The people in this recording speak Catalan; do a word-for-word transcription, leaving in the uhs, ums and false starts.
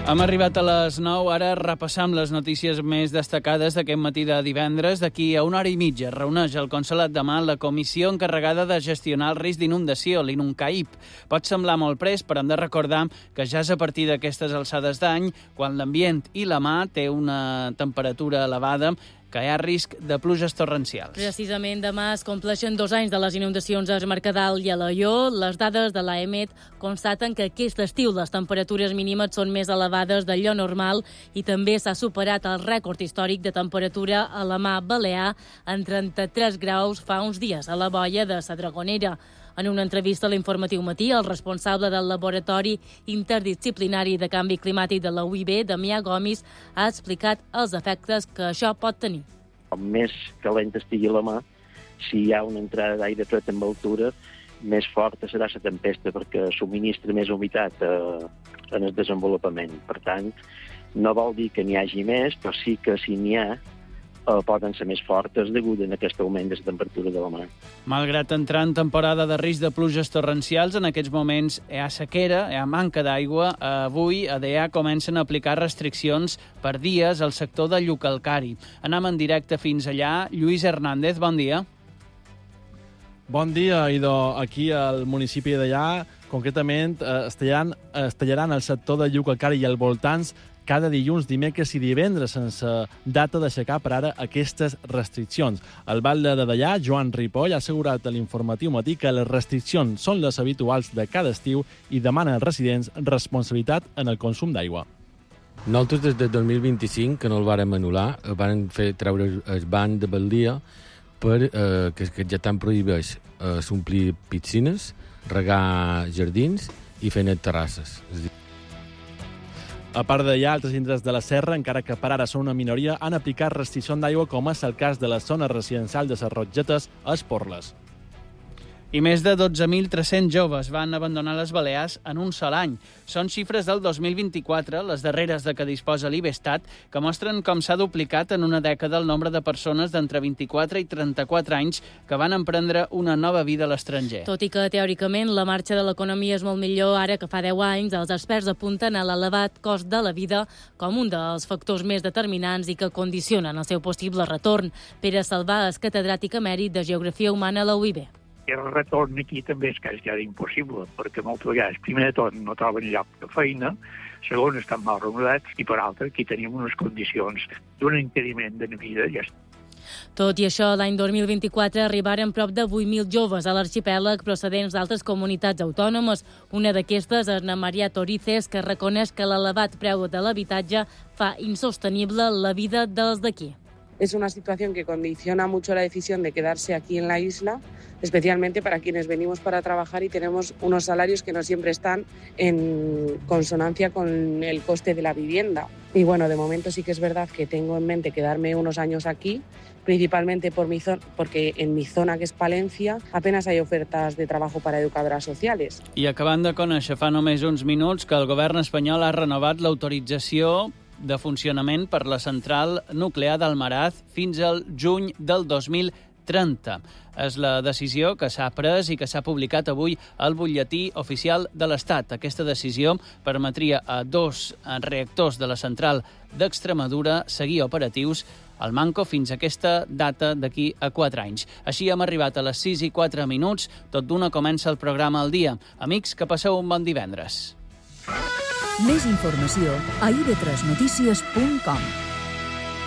Hem arribat a les nou, ara repassam les notícies més destacades d'aquest matí de divendres. D'aquí a una hora i mitja reuneix al Consolat de Mar la comissió encarregada de gestionar el risc d'inundació, l'INUNCAIP. Pot semblar molt pres, però hem de recordar que ja és a partir d'aquestes alçades d'any, quan l'ambient i la mar té una temperatura elevada, que hi ha risc de pluges torrencials. Precisament demà es compleixen dos anys de les inundacions a Es Mercadal i a Alaior. Les dades de l'AEMET constaten que aquest estiu les temperatures mínimes són més elevades d'allò normal i també s'ha superat el rècord històric de temperatura a la mar Balear en trenta-tres graus fa uns dies a la boia de la Dragonera. En una entrevista a l'Informatiu Matí, el responsable del Laboratori Interdisciplinari de Canvi Climàtic de la U I B, Damià Gomis, ha explicat els efectes que això pot tenir. Com més calenta estigui la mar, si hi ha una entrada d'aire fred amb altura, més forta serà la tempesta perquè subministra més humitat eh, en el desenvolupament. Per tant, no vol dir que n'hi hagi més, però sí que si n'hi ha, Eh, poden ser més fortes degut a aquest augment de la temperatura de la mar. Malgrat entrar en temporada de risc de pluges torrencials, en aquests moments hi ha sequera, hi ha manca d'aigua. Avui a D E A comencen a aplicar restriccions per dies al sector de Llucalcari. Anem en directe fins allà. Lluís Hernández, bon dia. Bon dia, idò. Aquí al municipi d'allà, concretament, eh, es, tallaran, es tallaran el sector de Llucalcari i els voltants cada dilluns, dimecres i divendres, sense data d'aixecar per ara aquestes restriccions. El batlle de Deià, Joan Ripoll, ha assegurat a l'Informatiu Matí que les restriccions són les habituals de cada estiu i demana als residents responsabilitat en el consum d'aigua. Nosaltres des del dos mil vint-i-cinc, que no el vàrem anul·lar, vàrem fer treure el ban de baldia per, eh, que, que ja tant prohibeix eh, s'omplir piscines, regar jardins i fer net terrasses. És dir, a part d'allà, altres indrets de la Serra, encara que per ara són una minoria, han aplicat restriccions d'aigua, com és el cas de la zona residencial de les Rotgetes a Esporles. I més de dotze mil tres-cents joves van abandonar les Balears en un sol any. Són xifres del dos mil vint-i-quatre, les darreres de què disposa l'Ibestat, que mostren com s'ha duplicat en una dècada el nombre de persones d'entre vint-i-quatre i trenta-quatre anys que van emprendre una nova vida a l'estranger. Tot i que, teòricament, la marxa de l'economia és molt millor ara que fa deu anys, els experts apunten a l'elevat cost de la vida com un dels factors més determinants i que condicionen el seu possible retorn. Pere Salvà és catedràtic emèrit de Geografia Humana a la U I B. El retorn aquí també és quasi impossible, perquè moltes vegades, primer de tot, no troben lloc de feina, segon, estan mal remunerats, i per altra, aquí tenim unes condicions d'un impediment de vida. Ja. Tot i això, l'any dos mil vint-i-quatre arribaren prop de vuit mil joves a l'arxipèlag procedents d'altres comunitats autònomes. Una d'aquestes és Ana Maria Torices, que reconeix que l'elevat preu de l'habitatge fa insostenible la vida dels d'aquí. Es una situación que condiciona mucho la decisión de quedarse aquí en la isla, especialmente para quienes venimos para trabajar y tenemos unos salarios que no siempre están en consonancia con el coste de la vivienda. Y bueno, de momento sí que es verdad que tengo en mente quedarme unos años aquí, principalmente por mi zona, porque en mi zona, que es Palencia, apenas hay ofertas de trabajo para educadoras sociales. I acabant de conèixer fa només uns minuts que el govern espanyol ha renovat l'autorització de funcionament per la central nuclear d'Almaraz fins al juny del dos mil trenta. És la decisió que s'ha pres i que s'ha publicat avui al butlletí oficial de l'Estat. Aquesta decisió permetria a dos reactors de la central d'Extremadura seguir operatius al manco fins a aquesta data d'aquí a quatre anys. Així hem arribat a les sis i quatre minuts. Tot d'una comença el programa al dia. Amics, que passeu un bon divendres. Més informació a i de tres notícies punt com.